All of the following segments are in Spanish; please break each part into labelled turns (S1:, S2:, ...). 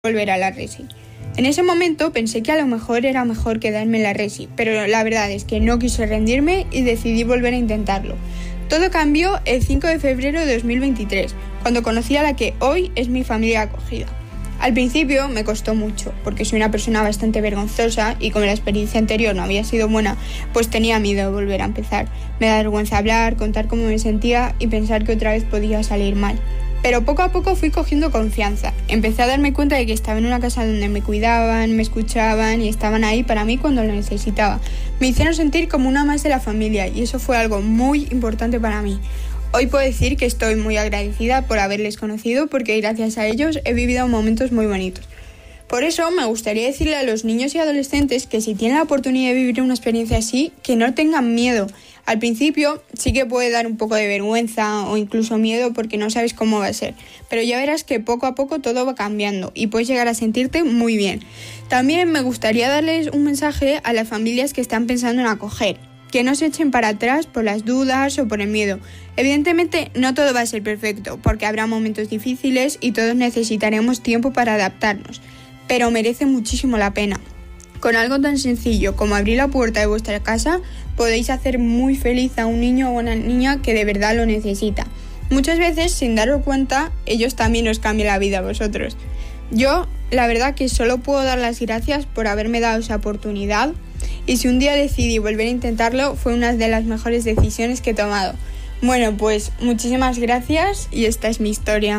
S1: volver a la resi. En ese momento pensé que a lo mejor era mejor quedarme en la resi, pero la verdad es que no quise rendirme y decidí volver a intentarlo. Todo cambió el 5 de febrero de 2023, cuando conocí a la que hoy es mi familia acogida. Al principio me costó mucho, porque soy una persona bastante vergonzosa y como la experiencia anterior no había sido buena, pues tenía miedo de volver a empezar. Me da vergüenza hablar, contar cómo me sentía y pensar que otra vez podía salir mal. Pero poco a poco fui cogiendo confianza. Empecé a darme cuenta de que estaba en una casa donde me cuidaban, me escuchaban y estaban ahí para mí cuando lo necesitaba. Me hicieron sentir como una más de la familia y eso fue algo muy importante para mí. Hoy puedo decir que estoy muy agradecida por haberles conocido porque gracias a ellos he vivido momentos muy bonitos. Por eso me gustaría decirle a los niños y adolescentes que si tienen la oportunidad de vivir una experiencia así, que no tengan miedo. Al principio sí que puede dar un poco de vergüenza o incluso miedo porque no sabes cómo va a ser, pero ya verás que poco a poco todo va cambiando y puedes llegar a sentirte muy bien. También me gustaría darles un mensaje a las familias que están pensando en acoger, que no se echen para atrás por las dudas o por el miedo. Evidentemente no todo va a ser perfecto porque habrá momentos difíciles y todos necesitaremos tiempo para adaptarnos, pero merece muchísimo la pena. Con algo tan sencillo como abrir la puerta de vuestra casa, podéis hacer muy feliz a un niño o una niña que de verdad lo necesita. Muchas veces, sin daros cuenta, ellos también os cambian la vida a vosotros. Yo, la verdad que solo puedo dar las gracias por haberme dado esa oportunidad y si un día decidí volver a intentarlo, fue una de las mejores decisiones que he tomado. Bueno, pues muchísimas gracias y esta es mi historia.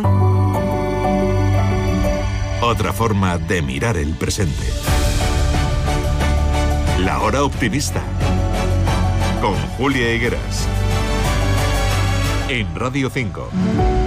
S2: Otra forma de mirar el presente. La Hora Optimista, con Julia Higueras, en Radio 5.